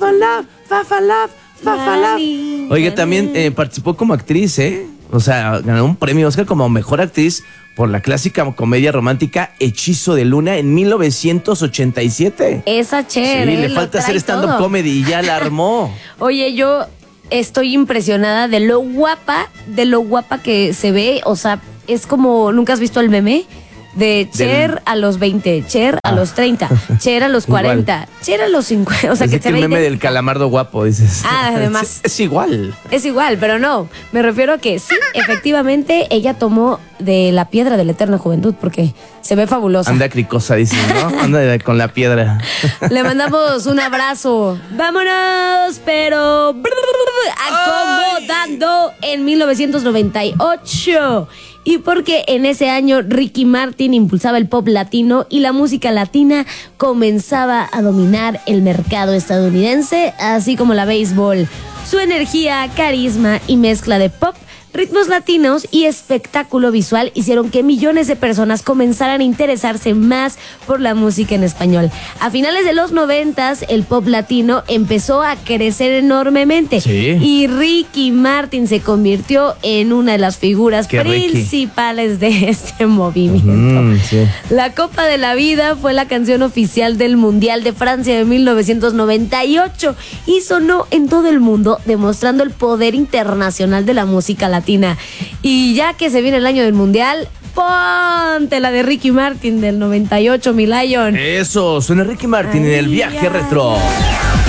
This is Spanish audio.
love, Fafa love, Fafa love. Oiga, también participó como actriz, ¿eh? O sea, ganó un premio Oscar como mejor actriz por la clásica comedia romántica Hechizo de Luna en 1987. Esa Cher, sí, le falta hacer stand-up comedy y ya la armó. Oye, yo estoy impresionada de lo guapa que se ve. O sea, es como, ¿nunca has visto el meme? De Cher a los 20, Cher a los 30, Cher a los 40, igual. Cher a los 50. O sea, que se ve el meme del calamardo guapo, dices. Además. Es igual. Es igual, pero no. Me refiero a que sí, efectivamente, ella tomó de la piedra de la eterna juventud porque se ve fabulosa. Anda cricosa, dices, ¿no? Anda con la piedra. Le mandamos un abrazo. ¡Vámonos! Pero acomodando en 1998. Y porque en ese año Ricky Martin impulsaba el pop latino y la música latina comenzaba a dominar el mercado estadounidense, así como la béisbol. Su energía, carisma y mezcla de pop, ritmos latinos y espectáculo visual hicieron que millones de personas comenzaran a interesarse más por la música en español. A finales de los 90s, el pop latino empezó a crecer enormemente. Sí. Y Ricky Martin se convirtió en una de las figuras principales de este movimiento. Sí. La Copa de la Vida fue la canción oficial del Mundial de Francia de 1998 y sonó en todo el mundo, demostrando el poder internacional de la música latina. Y ya que se viene el año del Mundial, ponte la de Ricky Martin del 98, mi Lion. Eso, suena Ricky Martin en el viaje retro.